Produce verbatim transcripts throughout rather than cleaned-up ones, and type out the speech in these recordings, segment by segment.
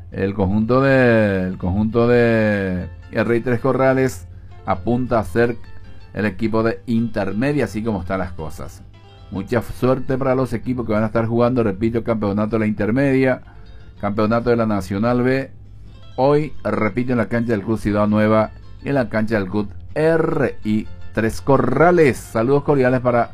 el conjunto de el conjunto de el Rey Tres Corrales apunta a ser el equipo de intermedia, así como están las cosas. Mucha suerte para los equipos que van a estar jugando, repito, campeonato de la intermedia, campeonato de la Nacional B. Hoy, repito, en la cancha del Club Ciudad Nueva y en la cancha del Club R I Tres Corrales. Saludos cordiales para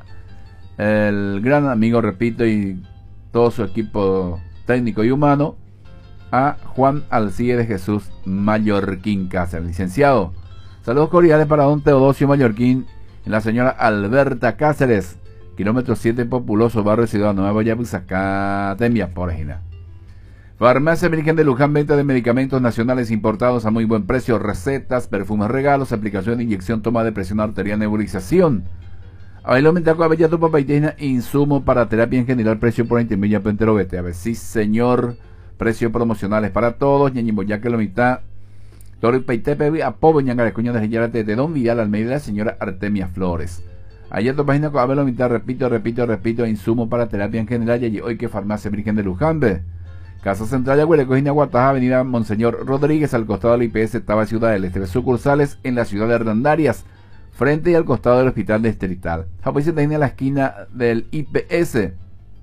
el gran amigo, repito, y todo su equipo técnico y humano, a Juan Alcide de Jesús Mallorquín Cáceres, licenciado. Saludos cordiales para don Teodosio Mallorquín y la señora Alberta Cáceres, kilómetro siete, populoso barrio Ciudad Nueva, Yabuzacá, Tembia, por ejemplo. Farmacia Virgen de Luján, venta de medicamentos nacionales importados a muy buen precio, recetas, perfumes, regalos, aplicación de inyección, toma de presión arterial, nebulización. Ailomentaco, Abellato, Papaitina, insumo para terapia en general, precio por intermedia, Penterovete. A ver, sí señor, precios promocionales para todos, Ñañimboyaque, la mitad. Toro Peitepe, Apobo, Ñangarecoña de Gillarte, de Don Vidal Almeida, la señora Artemia Flores. Allá tu página, a ver, la mitad, repito, repito, repito, insumo para terapia en general, y hoy que Farmacia Virgen de Luján, ve. Casa Central de Huelecojina, Guataja, Avenida Monseñor Rodríguez, al costado del I P S, Taba Ciudad del Este, sucursales en la ciudad de Hernandarias, frente y al costado del Hospital Distrital. Japón se tiene a la esquina del I P S.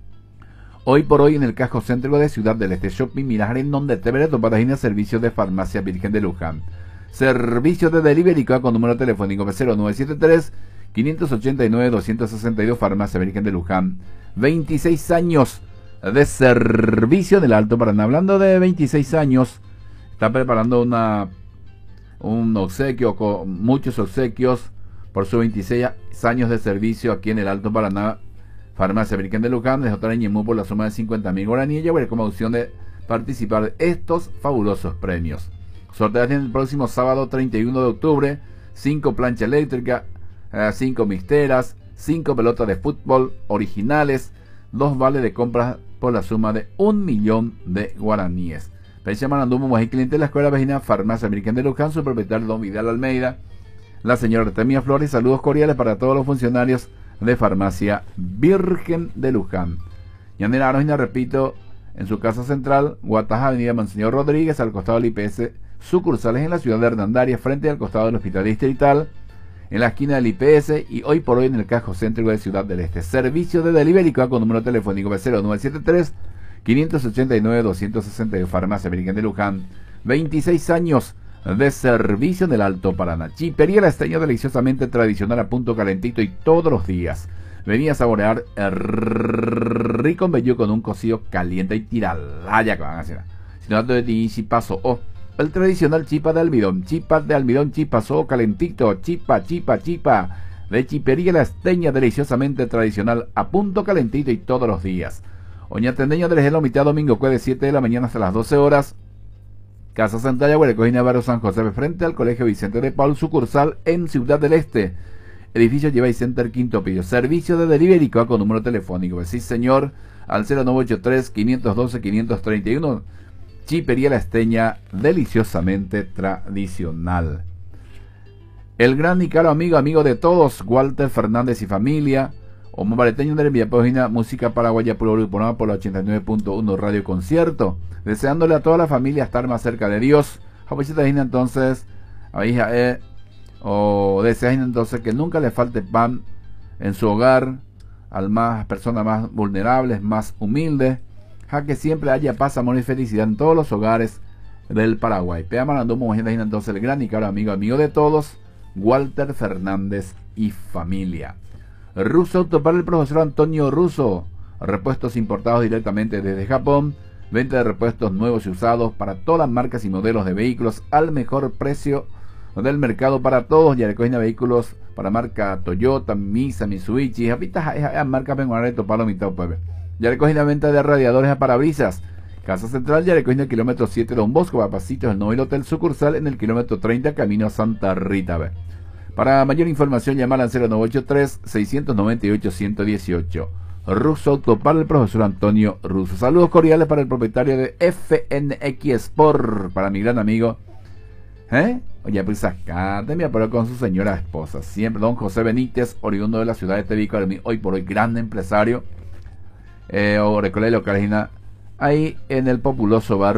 Hoy por hoy en el casco céntrico de Ciudad del Este, Shopping Mirajar, en donde te veré tu página, servicios de Farmacia Virgen de Luján. Servicios de delivery con número telefónico cero nueve siete tres, cinco ocho nueve, dos seis dos, Farmacia Virgen de Luján. veintiséis años de servicio en el Alto Paraná. Hablando de veintiséis años, está preparando una un obsequio, con muchos obsequios por sus veintiséis años de servicio aquí en el Alto Paraná. Farmacia Virgen de Luján, de J. Ñemú, por la suma de cincuenta mil guaraníes, y como opción de participar de estos fabulosos premios. Sortearán el próximo sábado treinta y uno de octubre, cinco planchas eléctricas, cinco misteras, cinco pelotas de fútbol originales, dos vales de compras por la suma de un millón de guaraníes. Pencha Marandumo, Mojí, cliente de la Escuela Vecina Farmacia Virgen de Luján, su propietario don Vidal Almeida, la señora Artemia Flores. Saludos cordiales para todos los funcionarios de Farmacia Virgen de Luján. Yanira Arojina, repito, en su casa central, Guataja, Avenida Monseñor Rodríguez, al costado del I P S, sucursales en la ciudad de Hernandarias, frente al costado del Hospital Distrital, en la esquina del I P S, y hoy por hoy en el casco céntrico de Ciudad del Este. Servicio de delivery con número telefónico cero nueve siete tres, cinco ocho nueve, dos seis dos, Farmacia Virgen de Luján. veintiséis años de servicio en el Alto Paraná. Chipería La Esteña, deliciosamente tradicional, a punto calentito y todos los días. Venía a saborear el rico embellú con un cocido caliente y tiralaya que van a hacer. Si no de ti, si paso, oh, el tradicional chipa de almidón, chipa de almidón, chipas, oh, calentito, chipa, chipa, chipa, de Chipería La Esteña, deliciosamente tradicional, a punto calentito y todos los días. Oñatendeño del Gelo, mitad domingo, de siete de la mañana hasta las doce horas. Casa Santalla, Huelecojina, Barrio San José, frente al Colegio Vicente de Paul, sucursal en Ciudad del Este. Edificio Lleva y Center, quinto piso. Servicio de delivery con número telefónico. Sí, señor, al cero nueve ocho tres, cinco uno dos, cinco tres uno. Chipería La Esteña, deliciosamente tradicional. El gran y caro amigo, amigo de todos, Walter Fernández y familia. Homo Bareteño de la página Música Paraguaya Puro Grupo por la ochenta y nueve punto uno Radio Concierto. Deseándole a toda la familia estar más cerca de Dios. Entonces, a hija, eh, o desean entonces que nunca le falte pan en su hogar, al más personas más vulnerables, más humildes, a que siempre haya paz, amor y felicidad en todos los hogares del Paraguay. Pea Marandumo, entonces el gran y caro amigo, amigo de todos, Walter Fernández y familia. Russo Auto para el profesor Antonio Russo, repuestos importados directamente desde Japón, venta de repuestos nuevos y usados para todas las marcas y modelos de vehículos al mejor precio del mercado para todos. Ya recogen vehículos para marca Toyota, Misa, Mitsubishi, ahorita marca Penguareto, Palo Mitad Pueblo. Ya recogen la venta de radiadores a parabrisas. Casa Central, ya recogen el kilómetro siete Don Bosco, Papacitos, el Novel Hotel sucursal en el kilómetro treinta, camino a Santa Rita. Ve. Para mayor información, llamar al cero nueve ocho tres, seis nueve ocho, uno uno ocho. Russo Auto para el profesor Antonio Russo. Saludos cordiales para el propietario de F N X Sport, para mi gran amigo, ¿eh? Oye, pues acá también, pero con su señora esposa. Siempre don José Benítez, oriundo de la ciudad de Tebico, hoy por hoy gran empresario, eh, o Recoleta Carolina, ahí en el populoso barrio